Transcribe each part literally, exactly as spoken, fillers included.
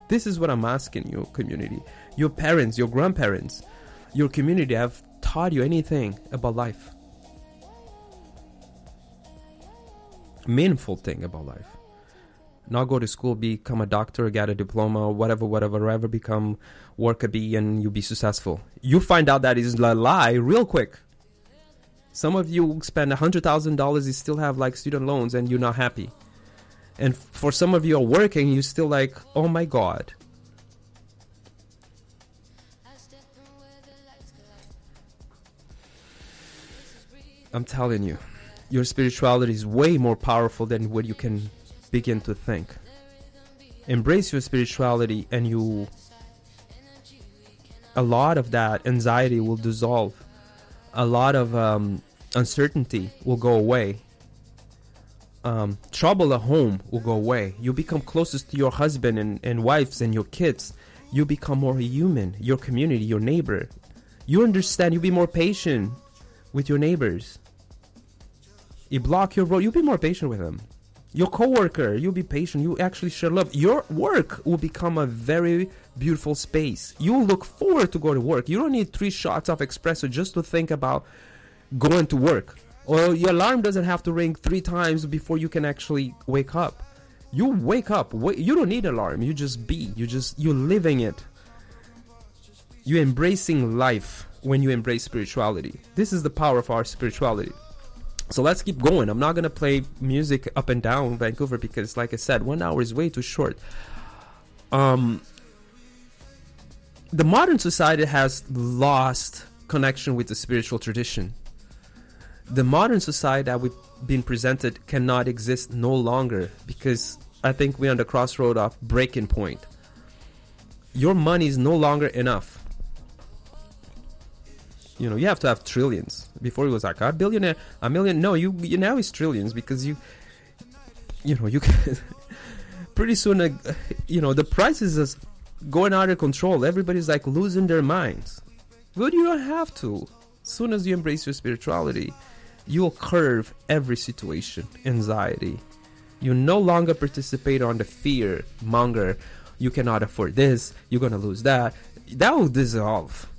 This is what I'm asking you, community. Your parents, your grandparents, your community have taught you anything about life? Meaningful thing about life. Not go to school, become a doctor, get a diploma, whatever, whatever, whatever, become work a bee and you be successful. You find out that is a lie real quick. Some of you spend one hundred thousand dollars, you still have like student loans and you're not happy. And for some of you are working, you still like, oh my God. I'm telling you, your spirituality is way more powerful than what you can begin to think. Embrace your spirituality and you, a lot of that anxiety will dissolve. A lot of um, uncertainty will go away. Um, trouble at home will go away. You become closest to your husband and, and wives and your kids. You become more human, your community, your neighbor. You understand, you be more patient with your neighbors. You block your road, you be more patient with them. Your coworker, you'll be patient, you actually share love. Your work will become a very beautiful space. You look forward to go to work. You don't need three shots of espresso just to think about going to work. Or your alarm doesn't have to ring three times before you can actually wake up. You wake up. You don't need alarm. You just be. You just, you're living it. You're embracing life when you embrace spirituality. This is the power of our spirituality. So let's keep going. I'm not going to play music up and down Vancouver because, like I said, one hour is way too short. Um, the modern society has lost connection with the spiritual tradition. The modern society that we've been presented cannot exist no longer because I think we're on the crossroad of breaking point. Your money is no longer enough. You know, you have to have trillions. Before it was like a billionaire, a million. No, you, you now it's trillions because you, you know, you can pretty soon, uh, you know, the prices is going out of control. Everybody's like losing their minds. But you don't have to. As soon as you embrace your spirituality, you'll curve every situation, anxiety. You no longer participate on the fear monger. You cannot afford this. You're going to lose that. That will dissolve.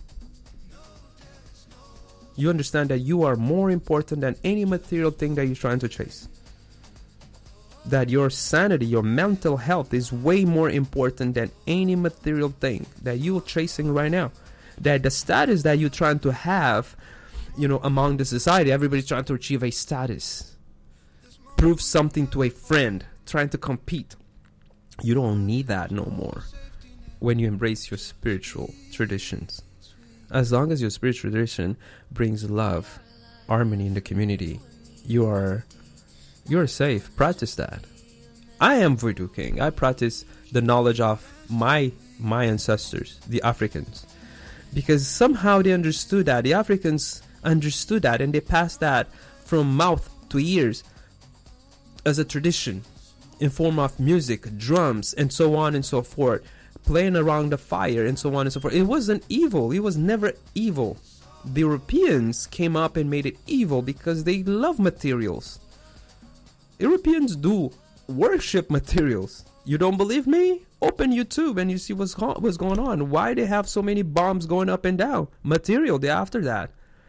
You understand that you are more important than any material thing that you're trying to chase. That your sanity, your mental health is way more important than any material thing that you're chasing right now. That the status that you're trying to have, you know, among the society, everybody's trying to achieve a status. Prove something to a friend, trying to compete. You don't need that no more when you embrace your spiritual traditions. As long as your spiritual tradition brings love, harmony in the community, you are you are safe. Practice that. I am Voodoo King. I practice the knowledge of my my ancestors, the Africans, because somehow they understood that. The Africans understood that, and they passed that from mouth to ears as a tradition in form of music, drums, and so on and so forth. Playing around the fire and so on and so forth. It wasn't evil. It was never evil. The Europeans came up and made it evil because they love materials. Europeans do worship materials. You don't believe me? Open YouTube and you see what's, go- what's going on. Why they have so many bombs going up and down? Material, they're after that.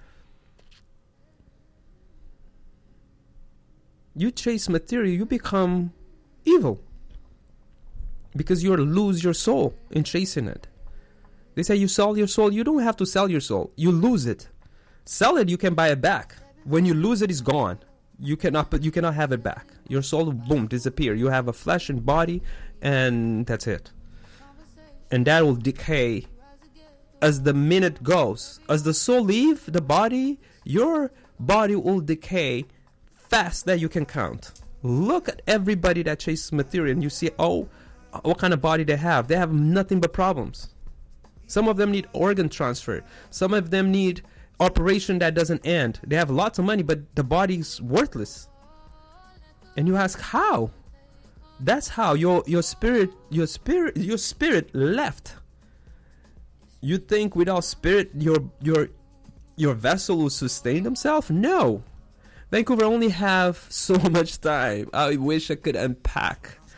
You chase material, you become evil. Because you lose your soul in chasing it. They say you sell your soul. You don't have to sell your soul. You lose it. Sell it, you can buy it back. When you lose it, it's gone. You cannot, you cannot have it back. Your soul, boom, disappear. You have a flesh and body, and that's it. And that will decay as the minute goes. As the soul leave the body, your body will decay fast that you can count. Look at everybody that chases material, and you see, oh, what kind of body they have. They have nothing but problems. Some of them need organ transfer. Some of them need operation that doesn't end. They have lots of money, but the body's worthless. And you ask how? That's how your your spirit your spirit your spirit left. You think without spirit your your your vessel will sustain themselves? No. Vancouver only have so much time. I wish I could unpack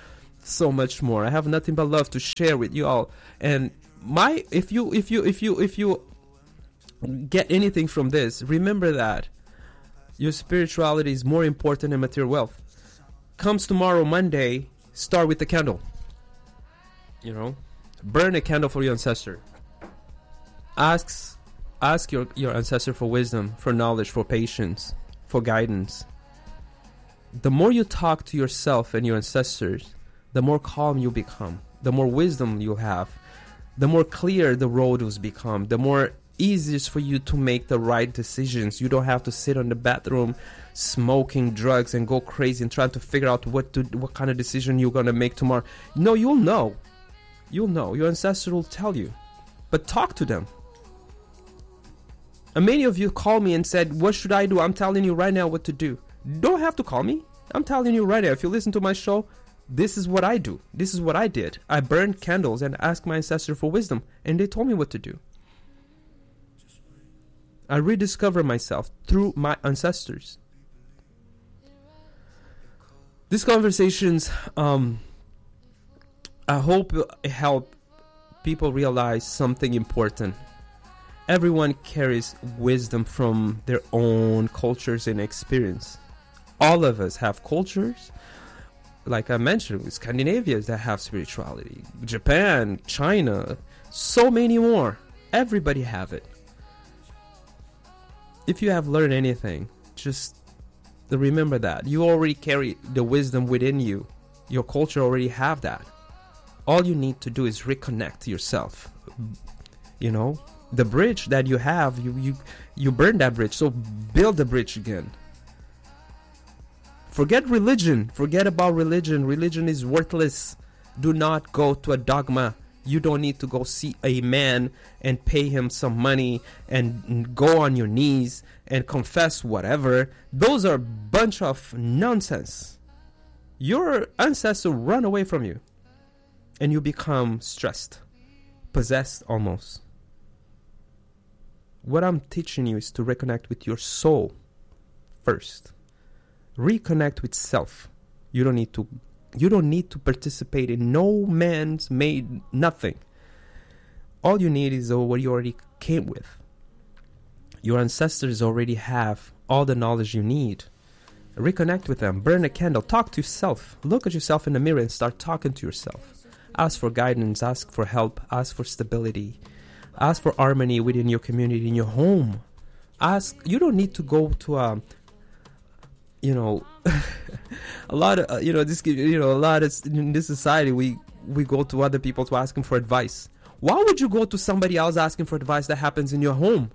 so much more. I have nothing but love to share with you all. And my, if you, if you, if you, if you get anything from this, remember that your spirituality is more important than material wealth. Comes tomorrow, Monday, start with the candle. You know, burn a candle for your ancestor. Ask, ask your, your ancestor for wisdom, for knowledge, for patience, for guidance. The more you talk to yourself and your ancestors, the more calm you become, the more wisdom you have, the more clear the road will become, the more easier for you to make the right decisions. You don't have to sit in the bathroom smoking drugs and go crazy and trying to figure out what to, what kind of decision you're going to make tomorrow. No, you'll know. You'll know. Your ancestors will tell you. But talk to them. And many of you call me and said, what should I do? I'm telling you right now what to do. Don't have to call me. I'm telling you right now. If you listen to my show, this is what I do. This is what I did. I burned candles and asked my ancestor for wisdom. And they told me what to do. I rediscover myself through my ancestors. These conversations, um, I hope it help people realize something important. Everyone carries wisdom from their own cultures and experience. All of us have cultures, like I mentioned, Scandinavia that have spirituality, Japan, China, so many more. Everybody have it. If you have learned anything, just remember that you already carry the wisdom within you. Your culture already have that. All you need to do is reconnect to yourself. You know, the bridge that you have, you you you burn that bridge, so build the bridge again. Forget religion. Forget about religion. Religion is worthless. Do not go to a dogma. You don't need to go see a man and pay him some money and go on your knees and confess whatever. Those are a bunch of nonsense. Your ancestors run away from you and you become stressed, possessed almost. What I'm teaching you is to reconnect with your soul first. Reconnect with self. You don't need to You don't need to participate in no man's made nothing. All you need is what you already came with. Your ancestors already have all the knowledge you need. Reconnect with them. Burn a candle. Talk to yourself. Look at yourself in the mirror and start talking to yourself. Ask for guidance. Ask for help. Ask for stability. Ask for harmony within your community, in your home. Ask. You don't need to go to a... You know, a lot of, uh, you know, this, you know, a lot of, in this society, we, we go to other people to ask them for advice. Why would you go to somebody else asking for advice that happens in your home?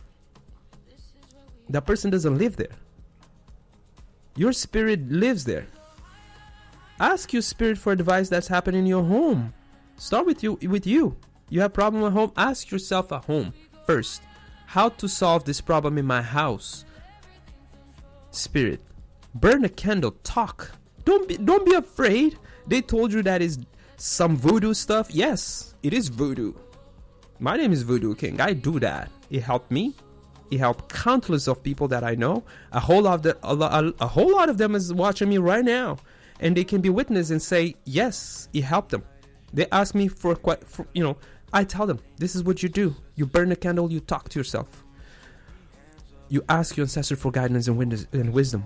That person doesn't live there. Your spirit lives there. Ask your spirit for advice that's happening in your home. Start with you, with you. You have a problem at home? Ask yourself at home first. How to solve this problem in my house? Spirit. Burn a candle. Talk. Don't be, don't be afraid. They told you that is some voodoo stuff. Yes, it is voodoo. My name is Voodoo King. I do that. It helped me. It helped countless of people that I know. A whole lot of the, a, a, a whole lot of them is watching me right now, and they can be witness and say, yes, it helped them. They ask me for, for you know, I tell them, this is what you do. You burn a candle. You talk to yourself. You ask your ancestor for guidance and wisdom.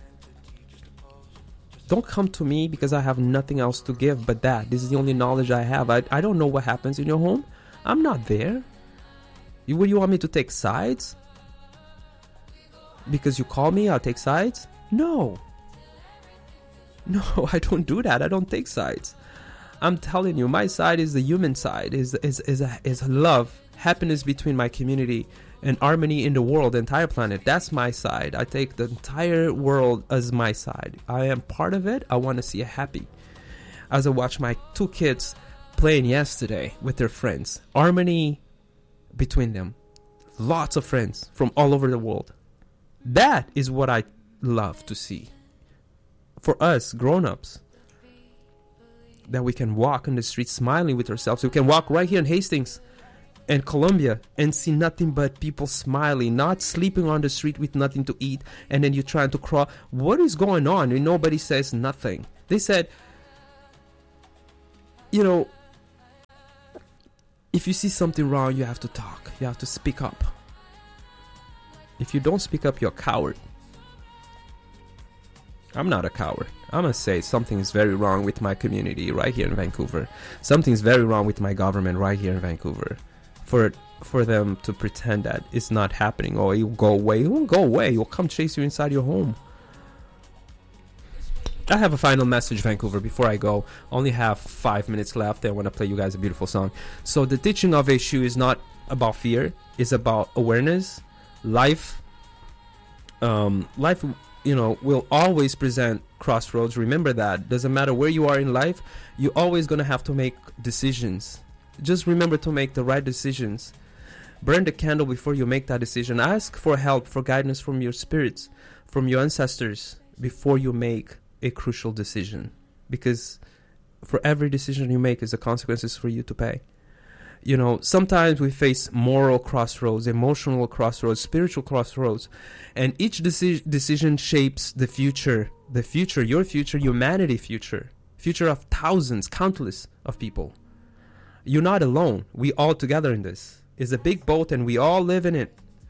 Don't come to me because I have nothing else to give but that. This is the only knowledge I have. I, I don't know what happens in your home. I'm not there. You, would you want me to take sides? Because you call me, I'll take sides? No. No, I don't do that. I don't take sides. I'm telling you, my side is the human side. Is is is a, is love, happiness between my community, and harmony in the world, the entire planet. That's my side. I take the entire world as my side. I am part of it. I want to see it happy. As I watch my two kids playing yesterday with their friends. Harmony between them. Lots of friends from all over the world. That is what I love to see. For us, grown-ups. That we can walk on the street smiling with ourselves. We can walk right here in Hastings and Colombia and see nothing but people smiling, not sleeping on the street with nothing to eat, and then you're trying to crawl. What is going on? And nobody says nothing. They said, you know, if you see something wrong, you have to talk. You have to speak up. If you don't speak up, you're a coward. I'm not a coward. I'm going to say something is very wrong with my community right here in Vancouver. Something's very wrong with my government right here in Vancouver. For for them to pretend that it's not happening, or you'll go away. It won't go away. You'll come chase you inside your home. I have a final message, Vancouver, before I go. Only have five minutes left. I want to play you guys a beautiful song. So the teaching of Eshu is not about fear. It's about awareness. Life, um, life, you know, will always present crossroads. Remember that. Doesn't matter where you are in life, you're always going to have to make decisions. Just remember to make the right decisions. Burn the candle before you make that decision. Ask for help, for guidance from your spirits, from your ancestors, before you make a crucial decision. Because for every decision you make is the consequences for you to pay. You know, sometimes we face moral crossroads, emotional crossroads, spiritual crossroads, and each deci- decision shapes the future, the future, your future, humanity future, future of thousands, countless of people. You're not alone. We all together in this. It's a big boat and we all live in it.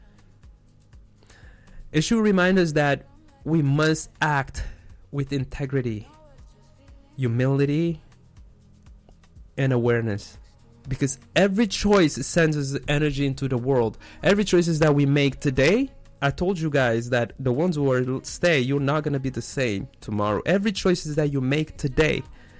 It should remind us that we must act with integrity, humility, and awareness. Because every choice sends us energy into the world. Every choices that we make today, I told you guys that the ones who are stay, you're not going to be the same tomorrow. Every choices that you make today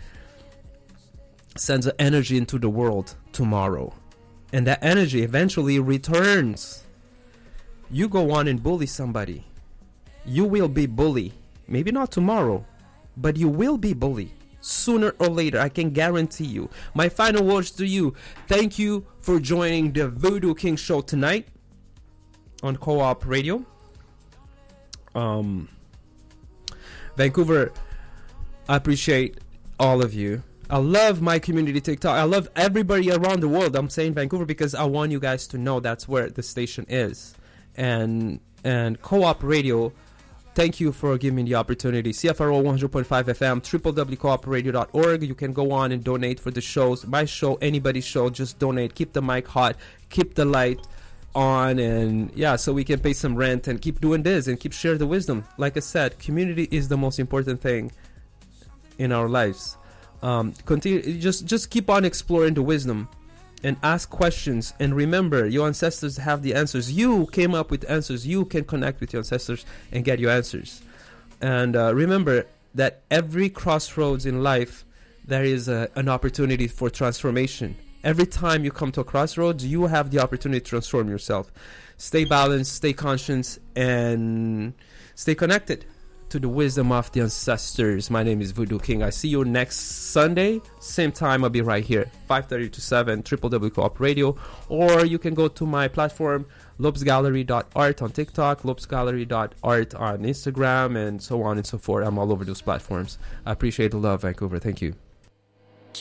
sends energy into the world tomorrow. And that energy eventually returns. You go on and bully somebody. You will be bullied. Maybe not tomorrow, but you will be bullied. Sooner or later, I can guarantee you. My final words to you. Thank you for joining the Voodoo King Show tonight on Co-op Radio. Um, Vancouver, I appreciate all of you. I love my community TikTok. I love everybody around the world. I'm saying Vancouver because I want you guys to know that's where the station is. And and Co-op Radio, thank you for giving me the opportunity. C F R O one hundred point five F M, w w w dot co op radio dot org. You can go on and donate for the shows. My show, anybody's show, just donate. Keep the mic hot. Keep the light on. And yeah, so we can pay some rent and keep doing this and keep sharing the wisdom. Like I said, community is the most important thing in our lives. Um, continue, just, just keep on exploring the wisdom and ask questions. And remember, your ancestors have the answers. You came up with answers. You can connect with your ancestors and get your answers. And uh, remember that every crossroads in life, there is a, an opportunity for transformation. Every time you come to a crossroads, you have the opportunity to transform yourself. Stay balanced, stay conscious, and stay connected to the wisdom of the ancestors. My name is Voodoo King. I see you next Sunday, same time. I'll be right here, five thirty to seven, w w w dot co op radio, or you can go to my platform, lopes gallery dot art on TikTok, lopes gallery dot art on Instagram, and so on and so forth. I'm all over those platforms. I appreciate the love, Vancouver. Thank you.